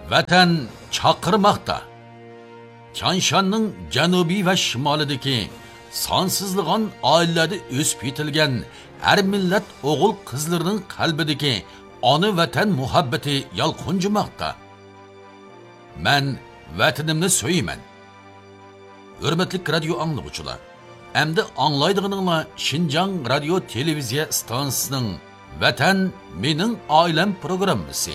Vatan chaqirmoqda. Chanshanning janubiy va shimolidagi sonsizligan oilalarda o'sib yetilgan har millat o'g'il qizlarining qalbidagi ona vatan muhabbati yalqunjimoqda. Men vatanimni so'yman. Hurmatli radio anglovchilar, endi anglaydiganinglar Xinjiang radio televiziya stansiyasining Vatan mening oilam programmasi.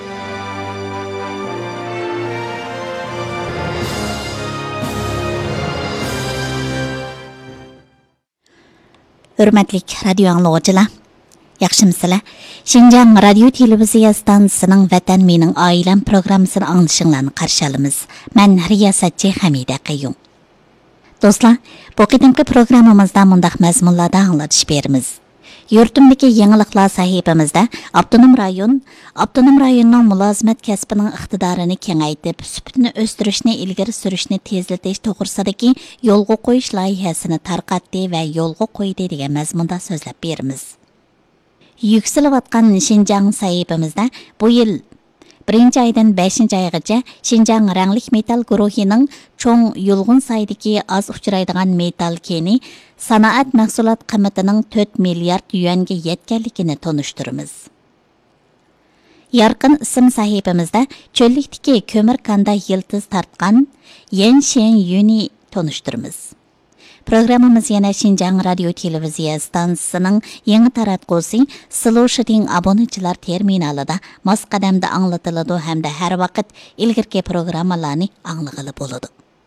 Hürmetli radio anlayıcılar, yaxşımısınızlar? Xinjiang radio televiziya stansiyasining Vatan mening oilam programmasini anglashinglarni qarshi olamiz. Men riyosatchi Hamida Qayyum. Do'stlar, bu qadimki programmamizda mundaq mazmunlarda anglatish beramiz. Yurtimdagi yangiliklar sahifamizda Abdunum rayonining mulozimat kasbining iqtidorini kengaytib, sifatini o'stirishni ilgari surishni tezlatish to'g'risidagi yo'lga qo'yish loyihasini tarqatdi va yo'lga qo'ydi degan mazmunda so'zlab beramiz. Yuksalayotgan Xinjiang sahifamizda bu yil 1-oydan 5-oygacha Xinjiang ranglik metal guruhining cho'ng yulg'un saydagi az uchraydigan metal keni sanoat mahsulot qiymatining 4 milliard yuanga yetganligini tonishtiramiz. Yarqin ism sahifamizda cho'llikdagi ko'mir kanda yiltiz tartgan Yenshen Yuni tonishtiramiz. Programmamiz yana Xinjiang radio televiziya stansiyasining yangi taratqusi Sloshiding obunachilar terminalida mos qadamda anglatiladi hamda har vaqt ilgirki programmalarni anglag'ili bo'ladi.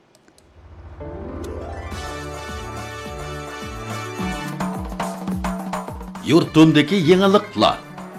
Yurtimdagi yangiliklar.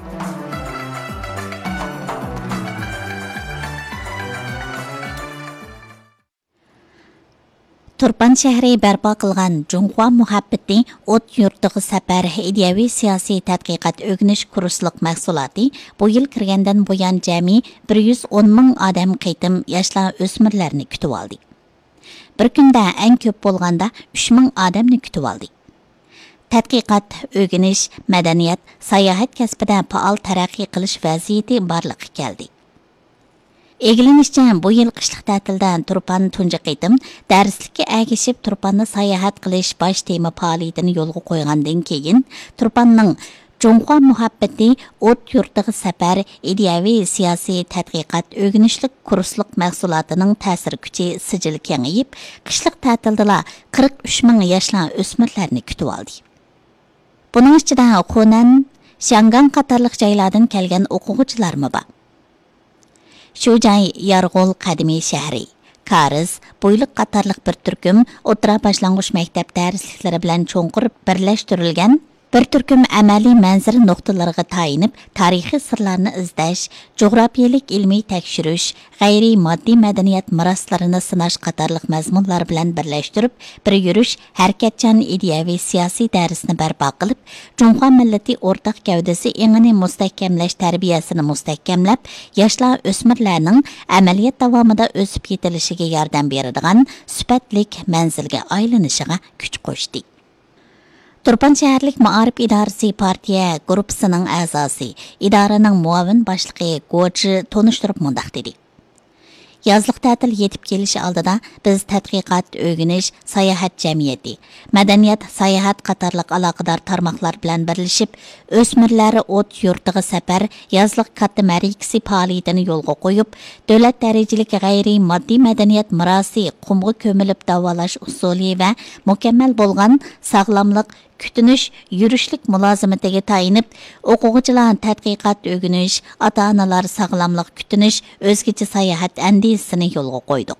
Turpan shahri barpo qilgan Junhua muhabbati o't yurtiga safar ideyaviy siyosiy tadqiqot o'g'inish kursliq mahsuloti bu yil kirgandan buyon jami 110 ming odam qaytim yoshlar o'smirlarni kutib oldi. Bir kunda eng ko'p bo'lganda 3 ming odamni kutib oldi. Tadqiqot, o'g'inish, madaniyat, sayohat kasbida faol taraqqiy qilish vaziyati borliqqa keldi. Egilinishcha bu yil qishliq ta'tildan Turpan tunji qitim darslikka agishib Turpanni sayohat qilish bosh tema faoliyatini yo'lga qo'ygandan keyin Turpanning Junhua muhabbati o't yurtiga safar ideyaviy siyosiy tadqiqot o'g'inishlik kursliq mahsulotining ta'sir kuchi sijil kengayib, qishliq ta'tilda 43 ming yoshlar o'smirlarni kutib oldi. Buning ichida Xunan, Shangang qatorliq joylardan kelgan o'quvchilarmi bor. Shu joy Yarg'ol qadimiy shahri, Kariz, Bo'yliq qatorliq bir turkum o'tira boshlang'ich maktab darsliklari bilan cho'nqur birlashtirilgan bir turkum amaliy manzara nuqtalariga tayinib, tarixiy sirlarni izlash, jo'grafiyalik ilmiy tekshirish, g'ayriy moddiy madaniyat meroslarini sinash qatorliq mazmunlar bilan birlashtirib, bir yurish harakatchan ideyaviy siyosiy darsni barpo qilib, Junhua millati o'rtaq gavdasi engini mustahkamlash tarbiyasini mustahkamlab, yoshlar o'smirlarning amaliyot davomida o'sib yetilishiga yordam beradigan sifatlik manzilga aylanishiga kuch qo'shdi. Turpan shaharlik Ma'arif idorasi partiya guruhisining a'zosi, idoraning muavin boshlig'i Go'ji tonishtirib mundaq dedi. Yazliq ta'til yetib kelishi oldida biz tadqiqot, o'g'inish, sayohat jamiyati, madaniyat, sayohat qatorliq aloqador tarmoqlar bilan birlashib, o'smirlar o't yurtiga safar yazliq katta marikasi faoliyatini yo'lga qo'yib, davlat darajalik g'ayriy moddiy madaniyat merosi qumga ko'milib davolash usuli va mukammal bo'lgan sog'lomlik kütünüş, yürüşlük mülazimetiga tayinib, o'quvchilar tadqiqot o'g'inish, ota-onalar sog'lomlik kütünüş, o'zgacha sayohat andisini yo'lga qo'ydik.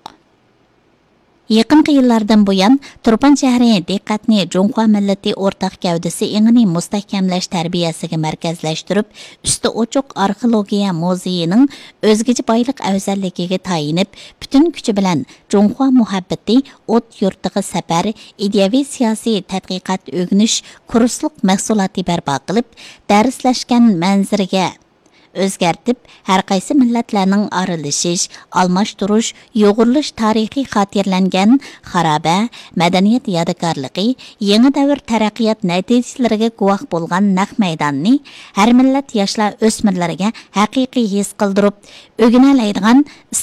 Yaqinqi yillardan buyon Turpan shahri diqqatni Junhua millati o'rtaq gavdasi engini mustahkamlash tarbiyasiga markazlashtirib, usti ochiq arxeologiya muzeyining o'zgacha boylik afzalligiga tayinib, butun kuchi bilan Junhua muhabbati o't yurtiga safar ideyaviy siyosiy tadqiqot o'g'inish kursliq mahsuloti barpo qilib, darslashgan manziriga o'zgartib, har qaysi millatlarning aralashish, almashtirish, yo'g'irilish tarixi xotirlangan xaroba, madaniyat yodikorligi, yangi davr taraqqiyot natijalariga guvoh bo'lgan naq maydonni har millat yoshlar o'smirlariga haqiqiy his qildirib, o'g'inalaydigan